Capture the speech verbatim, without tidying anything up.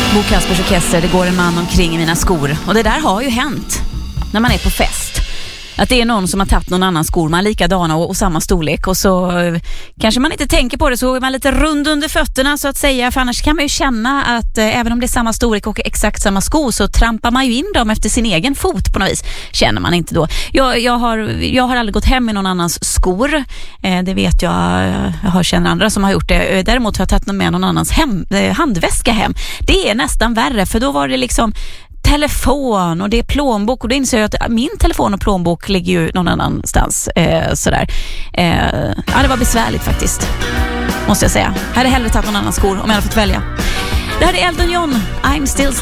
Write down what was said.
Bo Kaspers Orkester, det går en man omkring i mina skor. Och det där har ju hänt när man är på fest. Att det är någon som har tagit någon annan skor, man är likadana och, och samma storlek. Och så eh, kanske man inte tänker på det, så är man lite rund under fötterna så att säga. För annars kan man ju känna att eh, även om det är samma storlek och exakt samma sko, så trampar man ju in dem efter sin egen fot på något vis. Känner man inte då. Jag, jag, har, jag har aldrig gått hem i någon annans skor. Eh, det vet jag. Jag har känner andra som har gjort det. Däremot har jag tagit med någon annans hem, eh, handväska hem. Det är nästan värre, för då var det liksom telefon och det är plånbok, och då inser jag att min telefon och plånbok ligger ju någon annanstans. Eh, sådär. Eh, ja, det var besvärligt faktiskt, måste jag säga. Jag hade hellre tagit någon annans skor om jag hade fått välja. Det här är Elton John, I'm still